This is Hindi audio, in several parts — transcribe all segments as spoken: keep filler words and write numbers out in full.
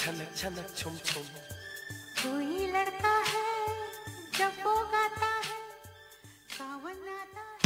छनक छनक छुम छुम। कोई लड़का है जब वो गाता है सावन आता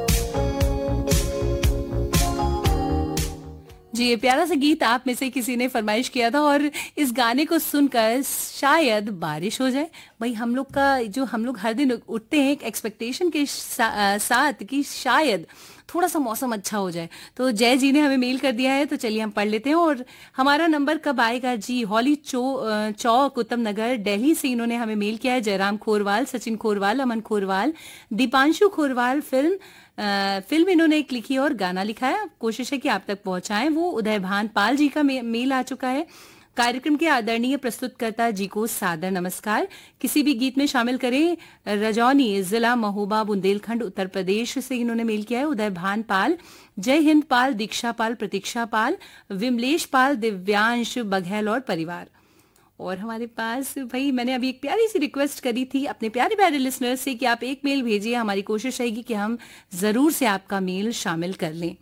जी, ये प्यारा सा गीत आप में से किसी ने फरमाइश किया था और इस गाने को सुनकर शायद बारिश हो जाए। भाई हम लोग का जो हम लोग हर दिन उठते हैं एक एक्सपेक्टेशन के सा, साथ कि शायद थोड़ा सा मौसम अच्छा हो जाए। तो जय जी ने हमें मेल कर दिया है, तो चलिए हम पढ़ लेते हैं। और हमारा नंबर कब आएगा जी? हॉली चौ चौक उत्तम नगर दिल्ली से इन्होंने हमें मेल किया है। जयराम खोरवाल, सचिन खोरवाल, अमन खोरवाल, दीपांशु खोरवाल। फिल्म आ, फिल्म इन्होंने एक लिखी और गाना लिखा है, कोशिश है कि आप तक पहुंचाएं। वो उदय भान पाल जी का मे, मेल आ चुका है। कार्यक्रम के आदरणीय प्रस्तुतकर्ता जी को सादर नमस्कार। किसी भी गीत में शामिल करें। रजौनी जिला महोबा बुंदेलखंड उत्तर प्रदेश से इन्होंने मेल किया है। उदय भान पाल, जय हिंद पाल, दीक्षा पाल, प्रतीक्षा पाल, विमलेश पाल, दिव्यांश बघेल और परिवार। और हमारे पास भाई मैंने अभी एक प्यारी सी रिक्वेस्ट करी थी अपने प्यारे प्यारे लिसनर्स से कि आप एक मेल भेजिए। हमारी कोशिश रहेगी कि हम जरूर से आपका मेल शामिल कर लें।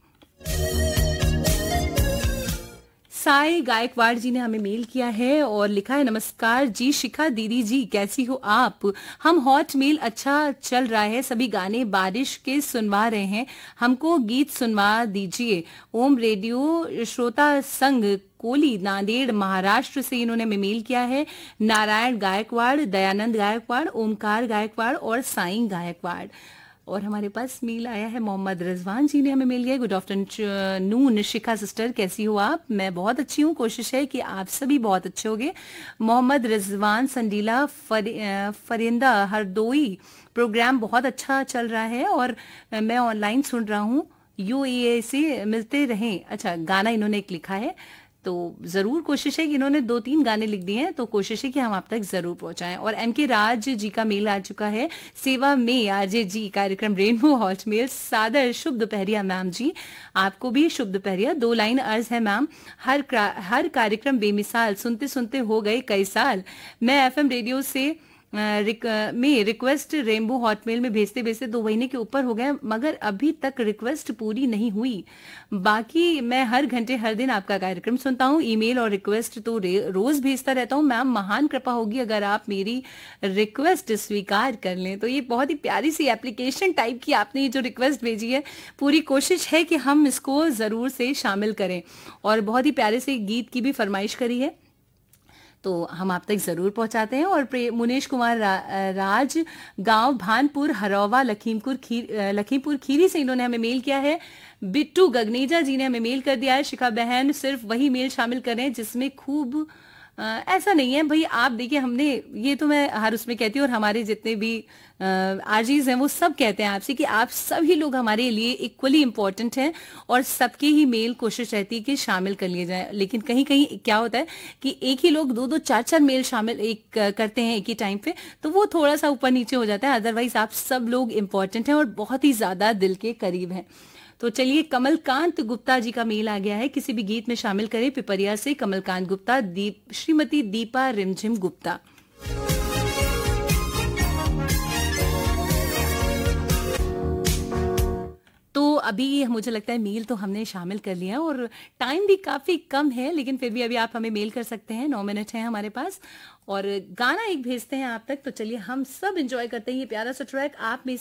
साई गायकवाड़ जी ने हमें मेल किया है और लिखा है, नमस्कार जी शिखा दीदी जी, कैसी हो आप? हम हॉट मेल अच्छा चल रहा है, सभी गाने बारिश के सुनवा रहे हैं, हमको गीत सुनवा दीजिए। ओम रेडियो श्रोता संघ कोली नांदेड़ महाराष्ट्र से इन्होंने हमें मेल किया है। नारायण गायकवाड़, दयानंद गायकवाड़, ओमकार गायकवाड़ और साईं गायकवाड़। और हमारे पास मेल आया है, मोहम्मद रिजवान जी ने हमें मेल किया है। गुड आफ्टरनून शिखा सिस्टर, कैसी हो आप? मैं बहुत अच्छी हूँ, कोशिश है कि आप सभी बहुत अच्छे होंगे। मोहम्मद रिजवान संडीला फर, फरिंदा हरदोई, प्रोग्राम बहुत अच्छा चल रहा है और मैं ऑनलाइन सुन रहा हूँ, यूएई से मिलते रहें। अच्छा, गाना इन्होंने एक लिखा है, तो जरूर कोशिश है कि इन्होंने दो तीन गाने लिख दिए हैं, तो कोशिश है कि हम आप तक जरूर पहुंचाएं। और एम के राज जी का मेल आ चुका है। सेवा में आरजे जी, कार्यक्रम रेनबो हॉट मेल, सादर शुभ दोपहरिया मैम जी, आपको भी शुभ दोपहरिया। दो लाइन अर्ज है मैम, हर हर कार्यक्रम बेमिसाल, सुनते सुनते हो गए कई साल। मैं एफएम रेडियो से रिक, में रिक्वेस्ट रेनबो हॉटमेल में भेजते भेजते दो महीने के ऊपर हो गए, मगर अभी तक रिक्वेस्ट पूरी नहीं हुई। बाकी मैं हर घंटे हर दिन आपका कार्यक्रम सुनता हूँ, ईमेल और रिक्वेस्ट तो रोज भेजता रहता हूँ। मैम महान कृपा होगी अगर आप मेरी रिक्वेस्ट स्वीकार कर लें। तो ये बहुत ही प्यारी सी एप्लीकेशन टाइप की आपने ये जो रिक्वेस्ट भेजी है, पूरी कोशिश है कि हम इसको जरूर से शामिल करें। और बहुत ही प्यारे से गीत की भी फरमाइश करी है, तो हम आप तक जरूर पहुंचाते हैं। और मुनेश कुमार रा, राज, गांव भानपुर हरौवा लखीमपुर खीर लखीमपुर खीरी से इन्होंने हमें मेल किया है। बिट्टू गगनेजा जी ने हमें मेल कर दिया है, शिखा बहन सिर्फ वही मेल शामिल करें जिसमें खूब आ, ऐसा नहीं है भाई। आप देखिए, हमने ये तो मैं हर उसमें कहती हूँ और हमारे जितने भी आरजीज हैं वो सब कहते हैं आपसे कि आप सभी लोग हमारे लिए इक्वली इम्पोर्टेंट हैं और सबके ही मेल कोशिश रहती है कि शामिल कर लिए जाए। लेकिन कहीं कहीं क्या होता है कि एक ही लोग दो दो चार चार मेल शामिल एक करते हैं एक ही टाइम पे, तो वो थोड़ा सा ऊपर नीचे हो जाता है। अदरवाइज आप सब लोग इम्पोर्टेंट हैं और बहुत ही ज्यादा दिल के करीब हैं। तो चलिए, कमलकांत गुप्ता जी का मेल आ गया है, किसी भी गीत में शामिल करें। पिपरिया से कमलकांत गुप्ता, दीप श्रीमती दीपा रिमझिम गुप्ता। तो अभी मुझे लगता है मेल तो हमने शामिल कर लिया और टाइम भी काफी कम है, लेकिन फिर भी अभी आप हमें मेल कर सकते हैं। नौ मिनट है हमारे पास और गाना एक भेजते हैं आप तक। तो चलिए हम सब एंजॉय करते हैं ये प्यारा सा ट्रैक। आप में